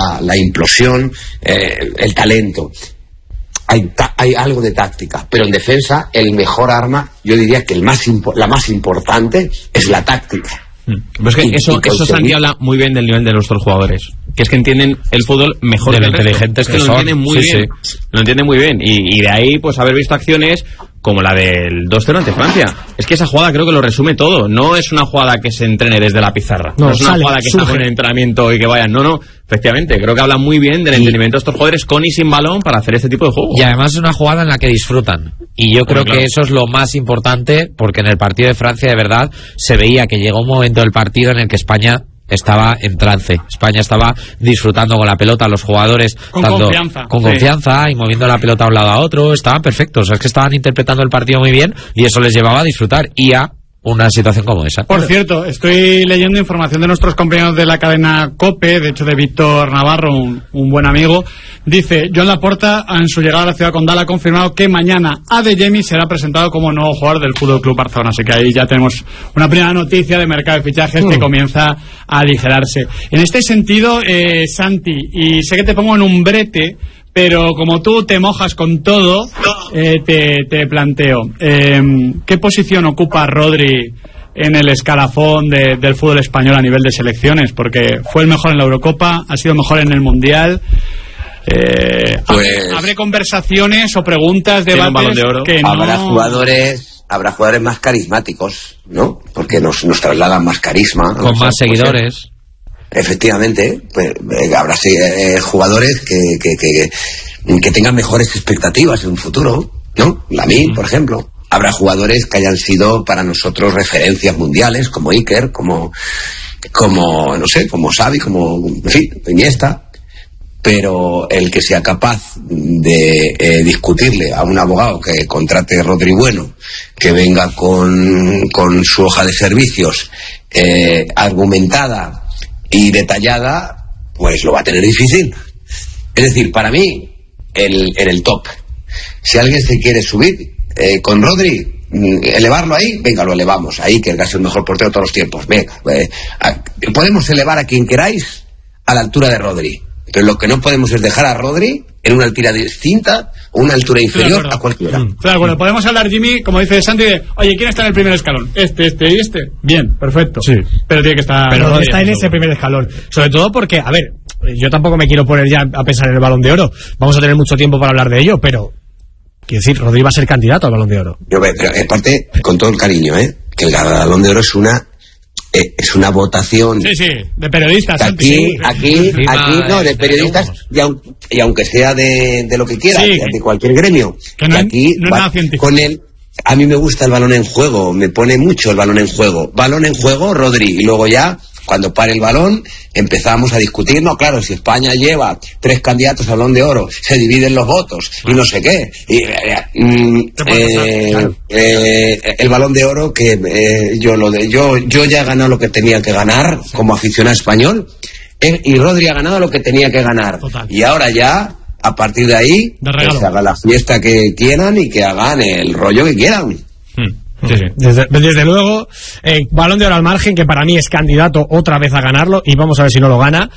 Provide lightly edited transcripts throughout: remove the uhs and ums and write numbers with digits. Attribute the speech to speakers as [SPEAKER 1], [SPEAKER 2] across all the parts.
[SPEAKER 1] la implosión, el talento. Hay algo de táctica, pero en defensa el mejor arma, yo diría que la más importante es la táctica.
[SPEAKER 2] Pues que eso Santi habla muy bien del nivel de nuestros jugadores, que es que entienden el fútbol mejor de lo inteligentes que son. Lo entienden muy bien. Lo entienden muy bien y de ahí pues haber visto acciones como la del 2-0 ante Francia. Es que esa jugada creo que lo resume todo. No es una jugada que se entrene desde la pizarra. No es una jugada que está con el entrenamiento y que vayan. No. Efectivamente, creo que habla muy bien del entendimiento de estos jugadores con y sin balón para hacer este tipo de juego.
[SPEAKER 3] Y además es una jugada en la que disfrutan. Y yo creo que eso es lo más importante, porque en el partido de Francia, de verdad, se veía que llegó un momento del partido en el que España estaba en trance. España estaba disfrutando con la pelota, los jugadores con confianza y moviendo la pelota de un lado a otro, estaban perfectos. Es que estaban interpretando el partido muy bien y eso les llevaba a disfrutar y a una situación como esa.
[SPEAKER 4] Por cierto, estoy leyendo información de nuestros compañeros de la cadena COPE, de hecho de Víctor Navarro, un buen amigo. Dice, Joan Laporta, en su llegada a la ciudad condal, ha confirmado que mañana Adeyemi será presentado como nuevo jugador del Fútbol Club Barcelona. Así que ahí ya tenemos una primera noticia de mercado de fichajes que comienza a aligerarse. En este sentido, Santi, y sé que te pongo en un brete, pero como tú te mojas con todo, te planteo, ¿qué posición ocupa Rodri en el escalafón del fútbol español a nivel de selecciones? Porque fue el mejor en la Eurocopa, ha sido mejor en el Mundial. ¿Habrá conversaciones o preguntas, debates de oro? Que
[SPEAKER 1] habrá jugadores más carismáticos, ¿no? Porque nos trasladan más carisma.
[SPEAKER 3] Con más seguidores.
[SPEAKER 1] Efectivamente, pues, habrá jugadores que tengan mejores expectativas en un futuro, ¿no? Lamine, por ejemplo. Habrá jugadores que hayan sido para nosotros referencias mundiales, como Iker, como no sé, como Xavi, como, en fin, Iniesta. Pero el que sea capaz de discutirle a un abogado que contrate Rodri bueno, que venga con su hoja de servicios argumentada y detallada, pues lo va a tener difícil. Es decir, para mí, en el top, si alguien se quiere subir con Rodri, elevarlo ahí, venga, lo elevamos ahí, que es el mejor portero de todos los tiempos. Venga, podemos elevar a quien queráis a la altura de Rodri, pero lo que no podemos es dejar a Rodri en una altura distinta o una altura inferior a cualquiera.
[SPEAKER 4] Claro, bueno, podemos hablar, Jimmy, como dice Santi, de, oye, ¿quién está en el primer escalón? Este y este. Bien, perfecto. Sí. Pero tiene que estar...
[SPEAKER 5] Pero Rodri está en ese primer escalón. Sobre todo porque, a ver, yo tampoco me quiero poner ya a pensar en el Balón de Oro. Vamos a tener mucho tiempo para hablar de ello, pero... Quiero decir, Rodri va a ser candidato al Balón de Oro.
[SPEAKER 1] Yo, aparte, con todo el cariño, que el Balón de Oro es una votación.
[SPEAKER 4] Sí, de periodistas.
[SPEAKER 1] Aquí no, de periodistas, y aunque sea de lo que quiera, de cualquier gremio.
[SPEAKER 4] Que no, aquí no es nada científico.
[SPEAKER 1] Con él, a mí me gusta el balón en juego, me pone mucho el balón en juego. Balón en juego, Rodri, y luego ya, cuando pare el balón, empezamos a discutir, no, claro, si España lleva 3 candidatos al Balón de Oro, se dividen los votos, y no sé qué. El Balón de Oro, que yo ya he ganado lo que tenía que ganar como aficionado español, y Rodri ha ganado lo que tenía que ganar. Total. Y ahora ya, a partir de ahí, que se haga la fiesta que quieran y que hagan el rollo que quieran.
[SPEAKER 5] Sí. Desde luego, Balón de Oro al margen, que para mí es candidato otra vez a ganarlo, y vamos a ver si no lo gana.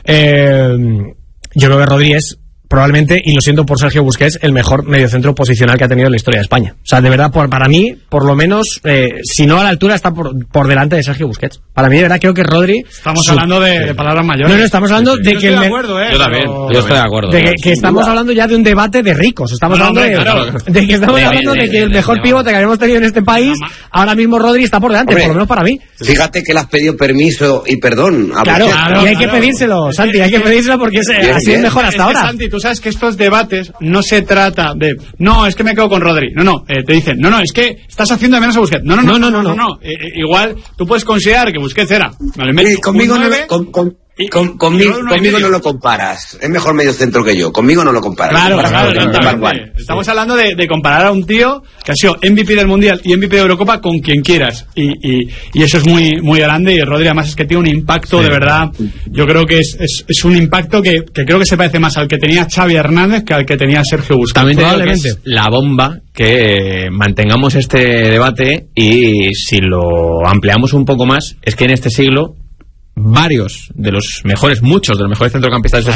[SPEAKER 5] Yo creo que Rodri es probablemente, y lo siento por Sergio Busquets, el mejor mediocentro posicional que ha tenido en la historia de España. O sea, de verdad, para mí, por lo menos, si no a la altura, está por delante de Sergio Busquets. Para mí, de verdad, creo que Rodri...
[SPEAKER 4] Estamos hablando de palabras mayores.
[SPEAKER 5] No, estamos hablando de que...
[SPEAKER 4] Estoy de acuerdo,
[SPEAKER 3] Yo también, yo estoy de acuerdo.
[SPEAKER 5] De que estamos hablando ya de un debate de ricos. Estamos hablando de que el mejor pivote que habíamos tenido en este país, ahora mismo Rodri está por delante, por lo menos para mí.
[SPEAKER 1] Fíjate que le has pedido permiso y perdón a
[SPEAKER 5] Busquets. Claro, y hay que pedírselo, Santi, hay que pedírselo porque ha sido mejor hasta ahora.
[SPEAKER 4] Santi, tú sabes que estos debates no se trata de no, es que me quedo con Rodri, no, te dicen, no, es que estás haciendo de menos a Busquets, no. Igual tú puedes considerar que Busquets era,
[SPEAKER 1] conmigo no lo comparas, es mejor medio centro que yo, conmigo no lo comparas.
[SPEAKER 4] Claro. Estamos hablando de comparar a un tío que ha sido MVP del Mundial y MVP de Eurocopa con quien quieras, y eso es muy, muy grande, y Rodri además es que tiene un impacto de verdad. Yo creo que es un impacto que creo que se parece más al que tenía Xavi Hernández que al que tenía Sergio Busquets.
[SPEAKER 2] También probablemente es la bomba que mantengamos este debate, y si lo ampliamos un poco más, es que en este siglo muchos de los mejores centrocampistas de